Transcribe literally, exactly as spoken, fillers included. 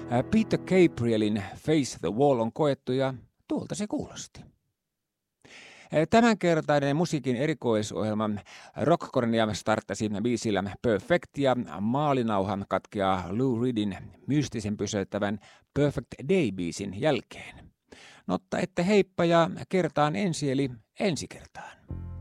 Peter Gabrielin Face the Wall on koettu ja tuolta se kuulosti. Tämänkertainen musiikin erikoisohjelma Rockcornia starttasi biisillä Perfect ja maalinauhan katkeaa Lou Reedin mystisen pysäyttävän Perfect Day-biisin jälkeen. Notta että heippa ja kertaan ensi eli ensi kertaan.